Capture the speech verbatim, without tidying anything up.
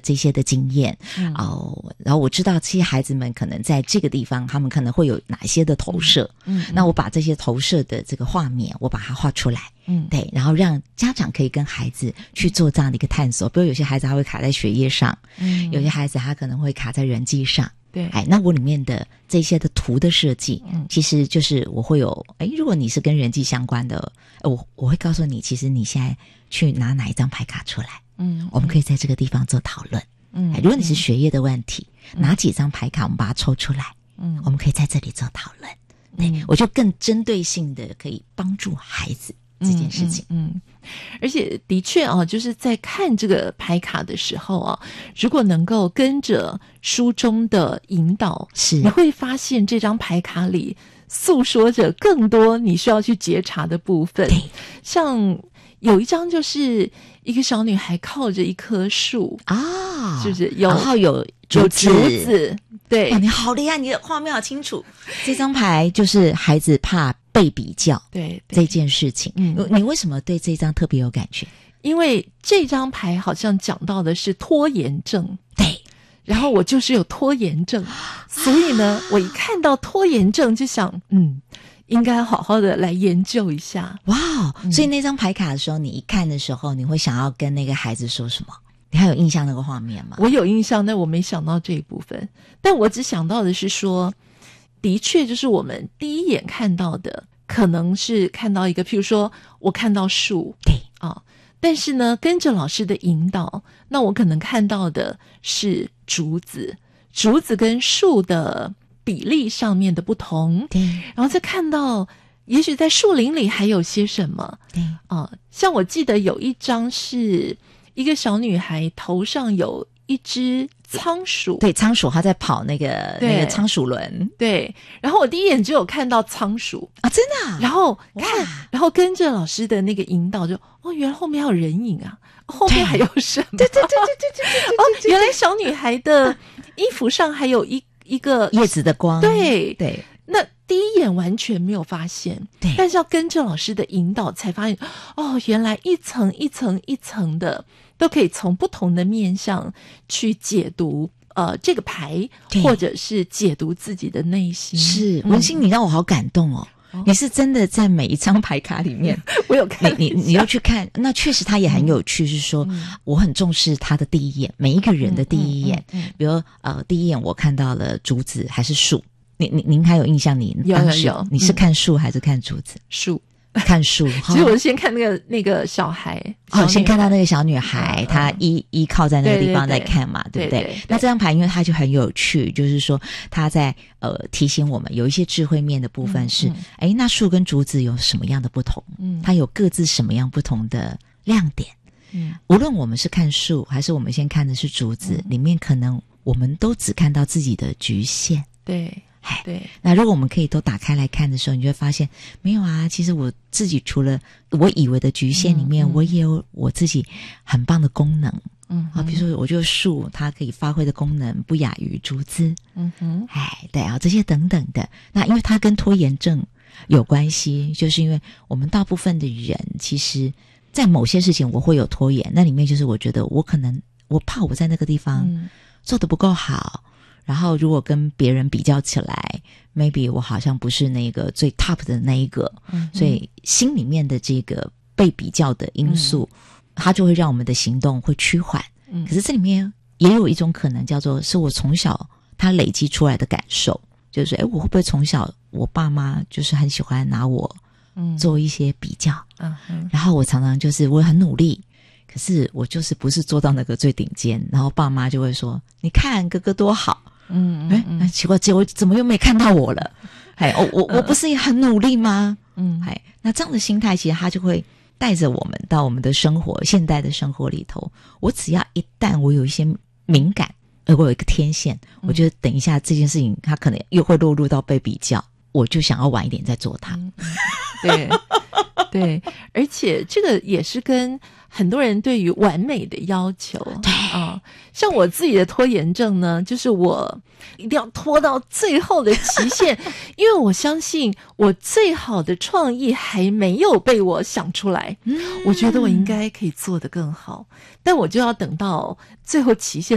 这些的经验、嗯哦、然后我知道这些孩子们可能在这个地方他们可能会有哪些的投射，嗯，嗯那我把这些投射的这个画面我把它画出来，嗯，对，然后让家长可以跟孩子去做这样的一个探索，比如有些孩子他会卡在学业上，嗯，有些孩子他可能会卡在人际上，对，哎，那我里面的这些的图的设计，嗯，其实就是我会有，哎，如果你是跟人际相关的，我我会告诉你，其实你现在去拿哪一张牌卡出来，嗯，我们可以在这个地方做讨论，嗯，哎，如果你是学业的问题，嗯，拿几张牌卡，我们把它抽出来，嗯，我们可以在这里做讨论，对，嗯，我就更针对性的可以帮助孩子这件事情， 嗯，嗯而且的确啊，就是在看这个牌卡的时候啊，如果能够跟着书中的引导， 是你会发现这张牌卡里诉说着更多你需要去觉察的部分。 对， 像有一张就是一个小女孩靠着一棵树啊， 是不是有？ 然后有竹子， 有竹子，对， 哇，你好厉害，你的画面好清楚。这张牌就是孩子怕被比较， 对这件事情， 嗯， 你为什么对这张特别有感觉？ 因为这张牌好像讲到的是拖延症， 对， 然后我就是有拖延症，所以呢，我一看到拖延症就想，嗯，应该好好的来研究一下。 哇，嗯，所以那张牌卡的时候，你一看的时候，你会想要跟那个孩子说什么？你还有印象那个画面吗？ 我有印象，但我没想到这一部分，但我只想到的是说，的确就是我们第一眼看到的可能是看到一个，譬如说我看到树， 对啊，但是呢跟着老师的引导，那我可能看到的是竹子，竹子跟树的比例上面的不同， 对， 然后再看到也许在树林里还有些什么， 对啊，像我记得有一张是一个小女孩头上有一只仓鼠， 对，仓鼠它在跑那个那个仓鼠轮， 对，然后我第一眼就有看到仓鼠啊，真的啊， 然后看，然后跟着老师的那个引导就，哦，原来后面还有人影啊，后面还有什么？ 对对对对对对对哦，原来小女孩的衣服上还有一一个叶子的光， 对对。 那第一眼完全没有发现， 对， 但是要跟着老师的引导才发现，哦，原来一层一层一层的都可以从不同的面向去解读呃这个牌，或者是解读自己的内心。 是，文心，你让我好感动哦。哦你是真的在每一张牌卡里面， 我有看你你你要去看，那确实它也很有趣，是说、嗯、我很重视他的第一眼，每一个人的第一眼，嗯嗯嗯嗯、比如呃第一眼我看到了竹子还是树。您您您还有印象？你当时有有有你是看树还是看竹子？ 树， 看树。 其实我先看那个那个小孩， 哦，先看到那个小女孩，嗯、她依依靠在那个地方在看嘛， 对不对？对对对，那这张牌因为它就很有趣，就是说它在呃提醒我们有一些智慧面的部分是，哎、嗯嗯，那树跟竹子有什么样的不同？嗯，它有各自什么样不同的亮点？嗯，无论我们是看树还是我们先看的是竹子，嗯、里面可能我们都只看到自己的局限。 对。对， 那如果我们可以都打开来看的时候，你就会发现没有啊，其实我自己除了我以为的局限里面，嗯嗯，我也有我自己很棒的功能。嗯啊，比如说我觉得树它可以发挥的功能不亚于竹子。嗯哼，哎，对啊，这些等等的。那因为它跟拖延症有关系，就是因为我们大部分的人其实在某些事情我会有拖延，那里面就是我觉得我可能我怕我在那个地方做得不够好。嗯，然后如果跟别人比较起来 maybe 我好像不是那个最 top 的那一个，嗯，所以心里面的这个被比较的因素，嗯，它就会让我们的行动会趋缓。嗯，可是这里面也有一种可能叫做是我从小他累积出来的感受，就是诶我会不会从小我爸妈就是很喜欢拿我做一些比较，嗯嗯，然后我常常就是我很努力，可是我就是不是做到那个最顶尖，然后爸妈就会说你看哥哥多好，嗯，哎、嗯，奇怪，结果怎么又没看到我了？哎，我我我不是也很努力吗？嗯，哎，那这样的心态，其实他就会带着我们到我们的生活，现代的生活里头。我只要一旦我有一些敏感，而我有一个天线，我觉得等一下这件事情，它可能又会落入到被比较，我就想要晚一点再做它。 嗯、对对，而且这个也是跟很多人对于完美的要求， 对啊，像我自己的拖延症呢，就是我一定要拖到最后的期限，因为我相信我最好的创意还没有被我想出来，嗯，我觉得我应该可以做得更好，但我就要等到最后期限